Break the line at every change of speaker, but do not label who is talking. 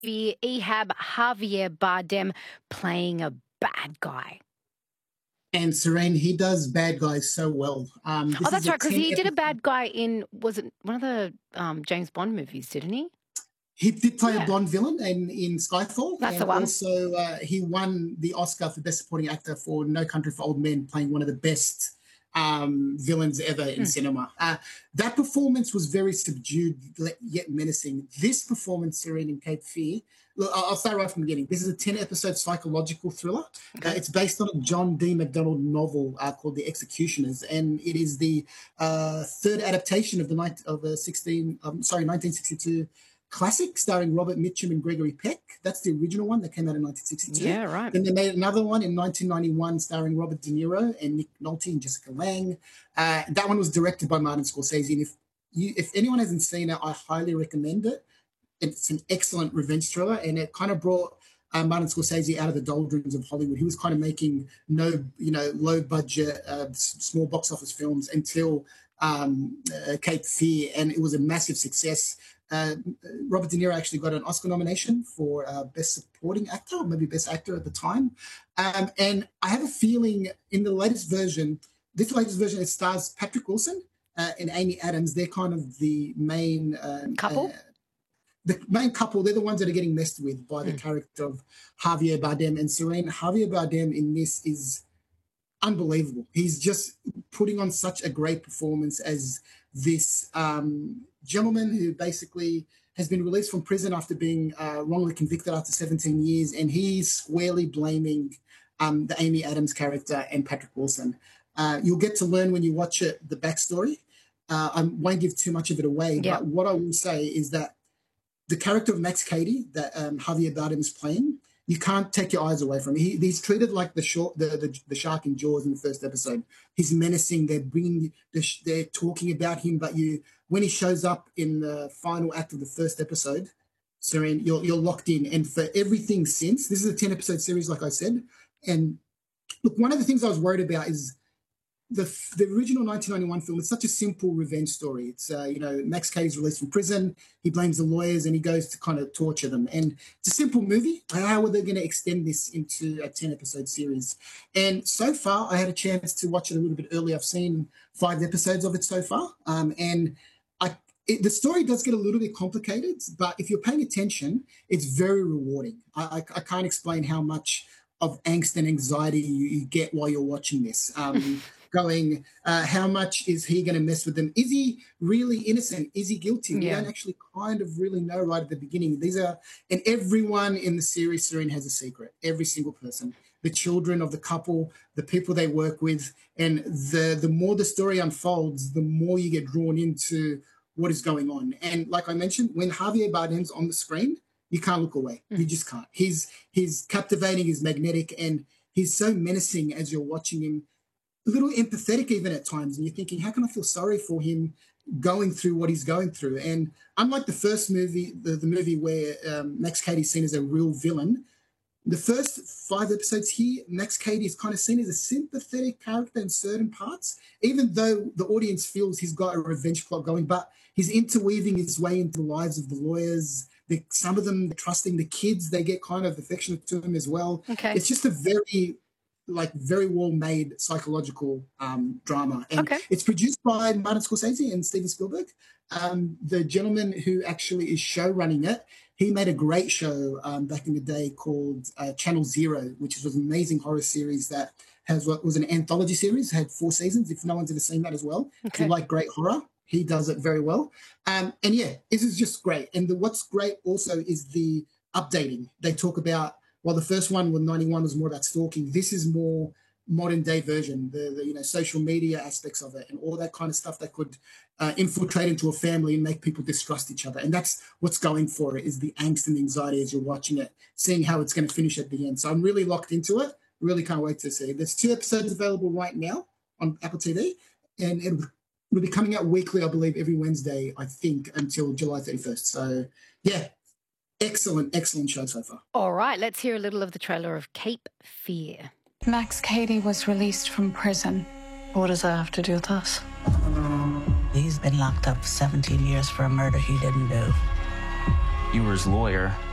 Ehab Javier Bardem playing a bad guy.
And Serene, he does bad guys so well.
That's right, because he did a bad guy in, was it one of the James Bond movies, didn't he?
He did play a Bond villain in Skyfall.
That's the one.
Also, he won the Oscar for Best Supporting Actor for No Country for Old Men, playing one of the best villains ever in cinema. That performance was very subdued yet menacing. This performance, Serene in Cape Fear, look, I'll start right from the beginning. This is a 10-episode psychological thriller. Okay. It's based on a John D. MacDonald novel called The Executioners, and it is the third adaptation of the 1962 classic starring Robert Mitchum and Gregory Peck. That's the original one that came out in 1962.
Yeah, right.
Then they made another one in 1991 starring Robert De Niro and Nick Nolte and Jessica Lange. That one was directed by Martin Scorsese. And if anyone hasn't seen it, I highly recommend it. It's an excellent revenge thriller, and it kind of brought Martin Scorsese out of the doldrums of Hollywood. He was kind of making low budget, small box office films until Cape Fear, and it was a massive success. Robert De Niro actually got an Oscar nomination for Best Supporting Actor, or maybe Best Actor at the time. And I have a feeling in the latest version, it stars Patrick Wilson and Amy Adams. They're kind of the main
couple.
The main couple. They're the ones that are getting messed with by the character of Javier Bardem and Serene. Javier Bardem in this is unbelievable. He's just putting on such a great performance as this gentleman who basically has been released from prison after being wrongly convicted after 17 years, and he's squarely blaming the Amy Adams character and Patrick Wilson. You'll get to learn when you watch it the backstory. I won't give too much of it away, but what I will say is that the character of Max Cady that Javier Bardem is playing, you can't take your eyes away from him. He's treated like the shark in Jaws in the first episode. He's menacing. They're talking about him, but when he shows up in the final act of the first episode, Serene, you're locked in. And for everything since, this is a 10-episode series, like I said. And look, one of the things I was worried about is the original 1991 film. It's such a simple revenge story. It's Max Cady's released from prison. He blames the lawyers and he goes to kind of torture them. And it's a simple movie. How are they going to extend this into a 10-episode series? And so far, I had a chance to watch it a little bit early. I've seen 5 episodes of it so far, and the story does get a little bit complicated. But if you're paying attention, it's very rewarding. I can't explain how much of angst and anxiety you get while you're watching this. Going, how much is he going to mess with them? Is he really innocent? Is he guilty? We don't actually kind of really know right at the beginning. And everyone in the series, Serene, has a secret. Every single person. The children of the couple, the people they work with. And the more the story unfolds, the more you get drawn into what is going on. And like I mentioned, when Javier Bardem's on the screen, you can't look away. You just can't. He's captivating, he's magnetic, and he's so menacing as you're watching him. A little empathetic even at times, and you're thinking, how can I feel sorry for him going through what he's going through? And unlike the first movie, the movie where Max Cady's seen as a real villain, the first 5 episodes here, Max Cady is kind of seen as a sympathetic character in certain parts, even though the audience feels he's got a revenge plot going, but he's interweaving his way into the lives of the lawyers. Some of them trusting the kids, they get kind of affectionate to him as well.
Okay.
It's just a very well-made psychological drama. And it's produced by Martin Scorsese and Steven Spielberg. The gentleman who actually is show running it, he made a great show back in the day called Channel Zero, which was an amazing horror series that was an anthology series, had 4 seasons, if no one's ever seen that as well. If you like great horror, he does it very well. And this is just great. And what's great also is the updating. They talk about, while the first one with 91 was more about stalking, this is more modern day version, the social media aspects of it and all that kind of stuff that could infiltrate into a family and make people distrust each other. And that's what's going for it, is the angst and the anxiety as you're watching it, seeing how it's going to finish at the end. So I'm really locked into it. Really can't wait to see. There's 2 episodes available right now on Apple TV, and it'll be coming out weekly, I believe, every Wednesday, I think, until July 31st. So, yeah. Excellent show so far.
All right, let's hear a little of the trailer of Cape Fear.
Max Cady was released from prison.
What does that have to do with us?
He's been locked up 17 years for a murder he didn't do.
You were his lawyer.